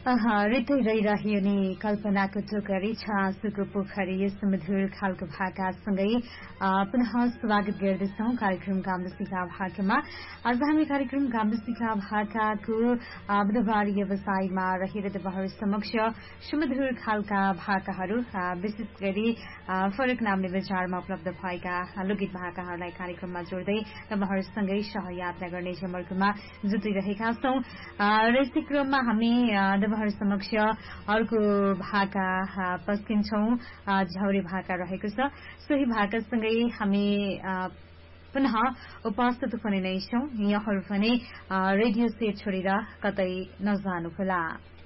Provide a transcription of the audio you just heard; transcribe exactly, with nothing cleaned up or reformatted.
रित्तै रहिरह्यो नि कल्पनाको टोकरी छाँसुको पोखरी यस मधुर खालको भाकासँगै पुनः स्वागत गर्दछौं कार्यक्रम गाम्बुसिका भाकामा। आज हामी कार्यक्रम गाम्बुसिका भाकाको बुधबारी व्यवसायमा रहेर तपाईहरु समक्ष सुमधुर खालका भाकाहरू विशेष गरी फरक नामले बजारमा उपलब्ध भएका लोकगीत भाकाहरूलाई कार्यक्रममा जोड्दै तपाईहरुसँगै सहयात्रा गर्ने जमर्कोमा जुटिरहेका छौं। यसै क्रममा हामी तपाईहरु समक्ष अर्को भाका पस्किन्छौं। झौरे भाका रहेको छ। सोही भाकासँगै हामी पुनः उपस्थित पनि नै छौं। यहाँहरु भने रेडियो सेट छोडेर कतै नजानुहोला।